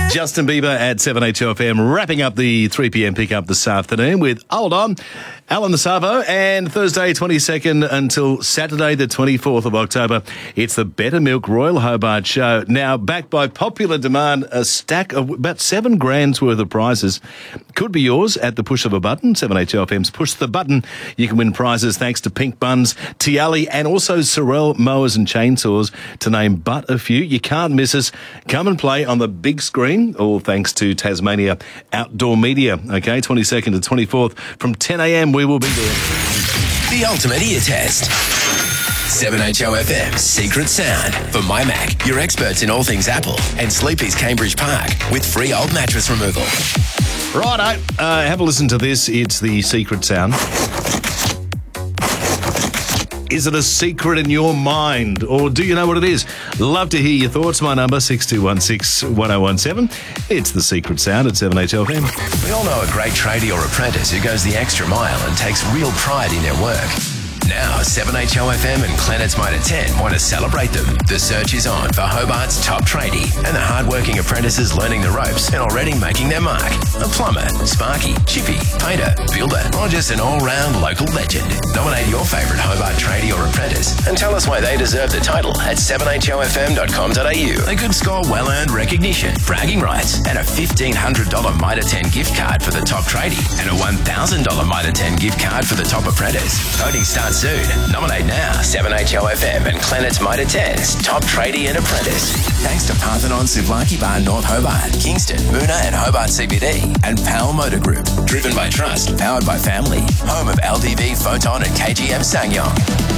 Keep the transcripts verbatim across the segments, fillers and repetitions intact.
Justin Bieber at seven H O F M, wrapping up the three p.m. pickup this afternoon with Hold On, Alan the Savo, and Thursday twenty-second until Saturday the twenty-fourth of October, it's the Better Milk Royal Hobart Show. Now, backed by popular demand, a stack of about seven grand's worth of prizes could be yours at the push of a button. seven H O F M's Push the Button. You can win prizes thanks to Pink Buns, Tiali, and also Sorel Mowers and Chainsaws, to name but a few. You can't miss us. Come and play on the big screen, all thanks to Tasmania Outdoor Media. Okay, twenty-second to twenty-fourth from ten a.m. we will be there. The ultimate ear test. seven H O F M's Secret Sound for My Mac, your experts in all things Apple, and Sleepy's Cambridge Park with free old mattress removal. Righto, uh, have a listen to this. It's the Secret Sound. Is it a secret in your mind, or do you know what it is? Love to hear your thoughts. My number, six two one six, one oh one seven. It's the Secret Sound at seven H O F M. We all know a great tradie or apprentice who goes the extra mile and takes real pride in their work. Now, seven H O F M and Planet's Motor ten want to celebrate them. The search is on for Hobart's top tradie and the hard-working apprentices learning the ropes and already making their mark. A plumber, sparky, chippy, painter, builder, or just an all-round local legend. Nominate your favourite Hobart tradie or apprentice and tell us why they deserve the title at seven H O F M dot com dot a u. They could score well-earned recognition, bragging rights, and a fifteen hundred dollars Mitre ten gift card for the top tradie and a one thousand dollars Mitre ten gift card for the top apprentice. Voting starts soon. Nominate now. seven H O F M and Planet's Mitre ten's top tradie and apprentice. Thanks to Parthenon Souvlaki Bar North Hobart, Kingston, Moona and Hobart C B D, and Powell Motor Group. Driven by trust, powered by family. Home of L D V, Photon and K G M Sangyong.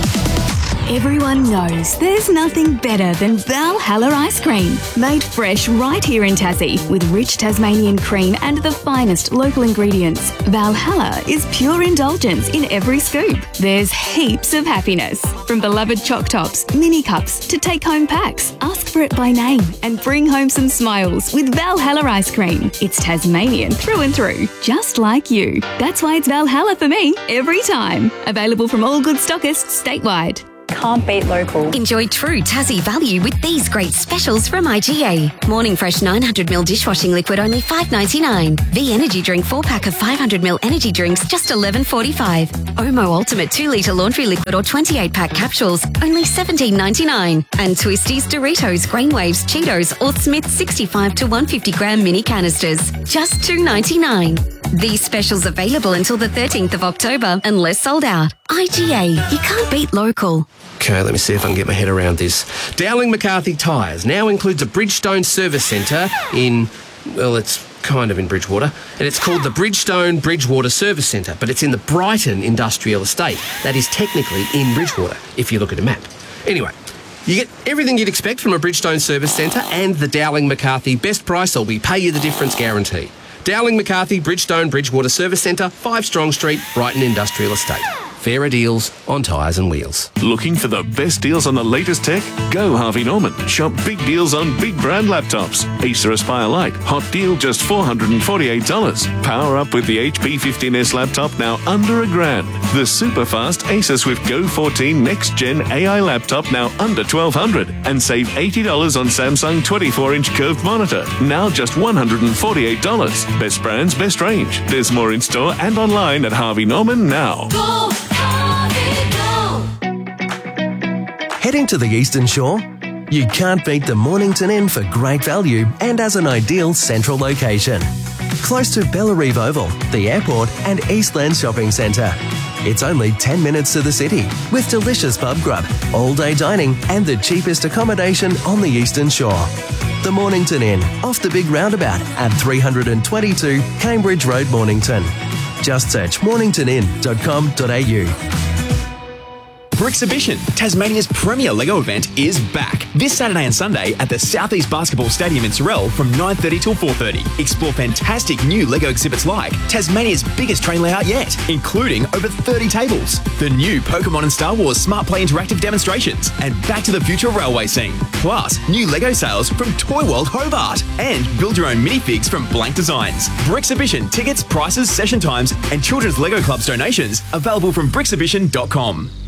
Everyone knows there's nothing better than Valhalla ice cream. Made fresh right here in Tassie with rich Tasmanian cream and the finest local ingredients. Valhalla is pure indulgence in every scoop. There's heaps of happiness. From beloved choc tops, mini cups to take-home packs. Ask for it by name and bring home some smiles with Valhalla ice cream. It's Tasmanian through and through, just like you. That's why it's Valhalla for me every time. Available from all good stockists statewide. Can't beat local. Enjoy true Tassie value with these great specials from I G A. Morning Fresh nine hundred milliliter dishwashing liquid only five ninety-nine. V Energy Drink four pack of five hundred milliliter energy drinks just eleven forty-five. Omo Ultimate two litre laundry liquid or twenty-eight pack capsules only seventeen ninety-nine. And Twisties, Doritos, Grain Waves, Cheetos or Smith sixty-five to one hundred fifty gram mini canisters just two ninety-nine. These specials available until the thirteenth of October unless sold out. I G A, you can't beat local. Okay, let me see if I can get my head around this. Dowling McCarthy Tyres now includes a Bridgestone service centre in, well, it's kind of in Bridgewater, and it's called the Bridgestone Bridgewater Service Centre, but it's in the Brighton Industrial Estate. That is technically in Bridgewater, if you look at a map. Anyway, you get everything you'd expect from a Bridgestone service centre and the Dowling McCarthy best price or we pay you the difference guarantee. Dowling McCarthy Bridgestone Bridgewater Service Centre, five Strong Street, Brighton Industrial Estate. Fairer deals on tyres and wheels. Looking for the best deals on the latest tech? Go Harvey Norman. Shop big deals on big brand laptops. Acer Aspire Lite, hot deal just four hundred forty-eight dollars. Power up with the H P fifteen S laptop now under a grand. The super fast Acer Swift Go fourteen Next Gen A I laptop now under twelve hundred dollars. And save eighty dollars on Samsung twenty-four inch curved monitor, now just one hundred forty-eight dollars. Best brands, best range. There's more in store and online at Harvey Norman now. Go! Heading to the Eastern Shore? You can't beat the Mornington Inn for great value and as an ideal central location. Close to Bellarive Oval, the airport and Eastland Shopping Centre. It's only ten minutes to the city with delicious pub grub, all-day dining and the cheapest accommodation on the Eastern Shore. The Mornington Inn, off the big roundabout at three twenty-two Cambridge Road, Mornington. Just search mornington inn dot com dot a u. Brixibition, Tasmania's premier Lego event, is back this Saturday and Sunday at the Southeast Basketball Stadium in Sorel from nine thirty till four thirty. Explore fantastic new Lego exhibits like Tasmania's biggest train layout yet, including over thirty tables, the new Pokemon and Star Wars Smart Play interactive demonstrations, and Back to the Future railway scene. Plus, new Lego sales from Toy World Hobart, and build your own minifigs from Blank Designs. Brixibition tickets, prices, session times, and Children's Lego Club's donations available from brixibition dot com.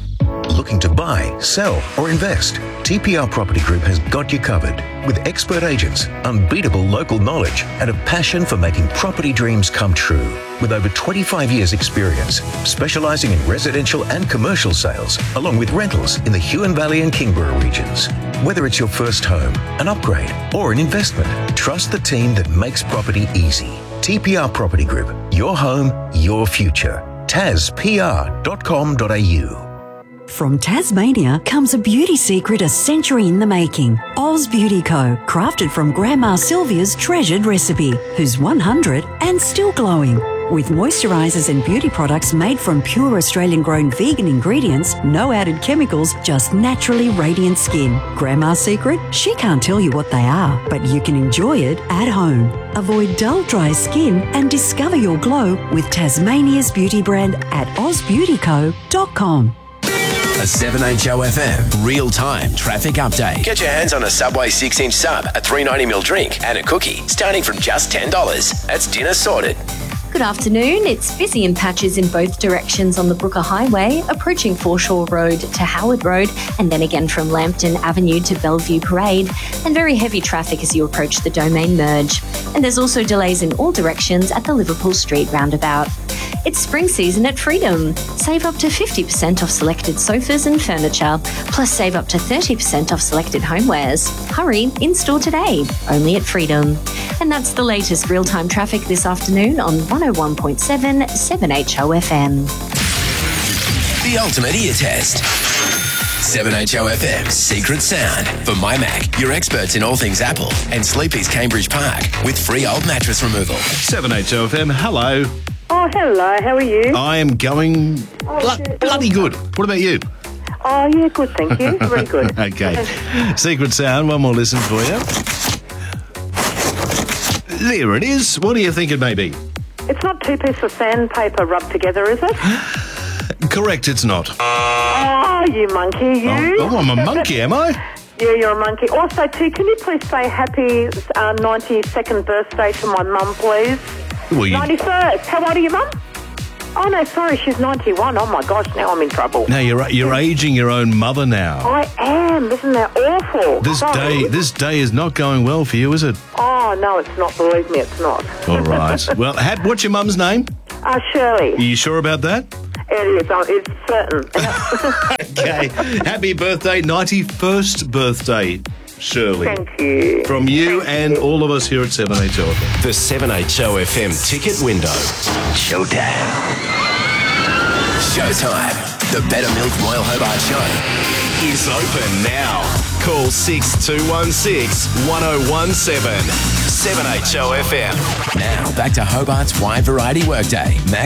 Looking to buy, sell, or invest? T P R Property Group has got you covered. With expert agents, unbeatable local knowledge, and a passion for making property dreams come true. With over twenty-five years experience, specialising in residential and commercial sales, along with rentals in the Huon Valley and Kingborough regions. Whether it's your first home, an upgrade, or an investment, trust the team that makes property easy. T P R Property Group, your home, your future. tas p r dot com dot a u. From Tasmania comes a beauty secret a century in the making. Oz Beauty Co, crafted from Grandma Sylvia's treasured recipe, who's one hundred and still glowing. With moisturisers and beauty products made from pure Australian-grown vegan ingredients, no added chemicals, just naturally radiant skin. Grandma's secret? She can't tell you what they are, but you can enjoy it at home. Avoid dull, dry skin and discover your glow with Tasmania's beauty brand at oz beauty co dot com. A seven H O F M real-time traffic update. Get your hands on a Subway six inch sub, a three ninety ml drink and a cookie starting from just ten dollars. That's dinner sorted. Good afternoon. It's busy in patches in both directions on the Brooker Highway, approaching Foreshore Road to Howard Road, and then again from Lambton Avenue to Bellevue Parade, and very heavy traffic as you approach the Domain Merge. And there's also delays in all directions at the Liverpool Street roundabout. It's spring season at Freedom. Save up to fifty percent off selected sofas and furniture, plus save up to thirty percent off selected homewares. Hurry, in-store today, only at Freedom. And that's the latest real-time traffic this afternoon on one oh one point seven seven H O F M. The ultimate ear test. seven H O F M Secret Sound for MyMac, your experts in all things Apple, and Sleepy's Cambridge Park with free old mattress removal. seven H O F M, hello. Oh, hello. How are you? I am going Oh, blo- good. bloody good. What about you? Oh, yeah, good, thank you. Very good. Okay. Secret Sound, one more listen for you. There it is. What do you think it may be? It's not two pieces of sandpaper rubbed together, is it? Correct, it's not. Oh, you monkey, you. Oh, I'm a monkey, am I? Yeah, you're a monkey. Also, too, can you please say happy uh, ninety-second birthday to my mum, please? Well, you- ninety-first. How old are you, Mum? Oh, no, sorry, she's ninety-one. Oh, my gosh, now I'm in trouble. Now you're you're aging your own mother now. I am. Isn't that awful? This Sorry. day this day is not going well for you, is it? Oh, no, it's not. Believe me, it's not. All right. Well, ha- what's your mum's name? Uh, Shirley. Are you sure about that? It is. Uh, it's certain. Okay. Happy birthday, ninety-first birthday, Shirley. Thank you. From you and all of us here at seven H O F M. The seven H O F M ticket window. Showtime. Showtime. The Better Milk Royal Hobart Show is open now. Call six two one six, one oh one seven. seven H O F M. Now back to Hobart's wide variety workday. Mac